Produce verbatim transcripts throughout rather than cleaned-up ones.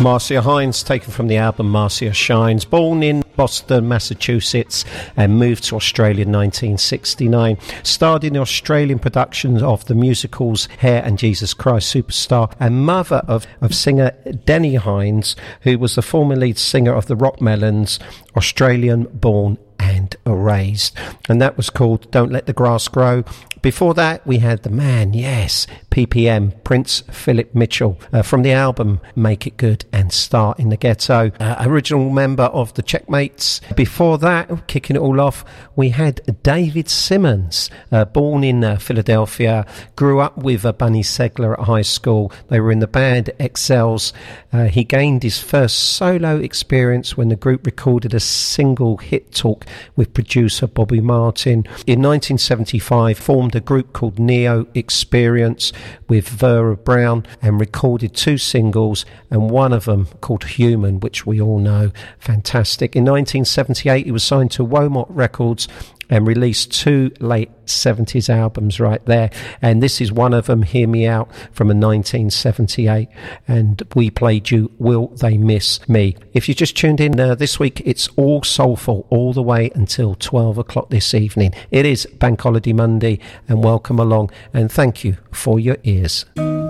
Marcia Hines, taken from the album Marcia Shines. Born in Boston, Massachusetts, and moved to Australia in nineteen sixty-nine. Starred in the Australian productions of the musicals Hair and Jesus Christ Superstar, and mother of, of singer Denny Hines, who was the former lead singer of the Rockmelons, Australian born and raised. And that was called Don't Let the Grass Grow. Before that, we had the man, yes, P P M, Prince Philip Mitchell, uh, from the album Make It Good and Start in the Ghetto, uh, original member of the Checkmates. Before that, kicking it all off, we had David Simmons, uh, born in uh, Philadelphia, grew up with uh, Bunny Segler at high school. They were in the band Excels. Uh, he gained his first solo experience when the group recorded a single hit talk with producer Bobby Martin. In nineteen seventy-five, formed a group called Neo Experience with Vera Brown and recorded two singles, and one of them called Human, which we all know. Fantastic. In nineteen seventy-eight, he was signed to Womot Records and released two late seventies albums right there, and this is one of them, Hear Me Out, from a nineteen seventy-eight, and we played you Will They Miss Me. If you just tuned in uh, this week, it's all soulful all the way until twelve o'clock this evening. It is Bank Holiday Monday, and welcome along, and thank you for your ears.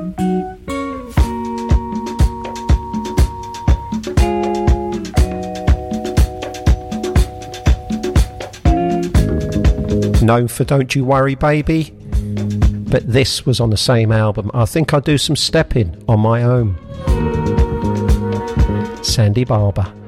Known for Don't You Worry Baby, but this was on the same album. I think I'll do some stepping on my own. Sandy Barber.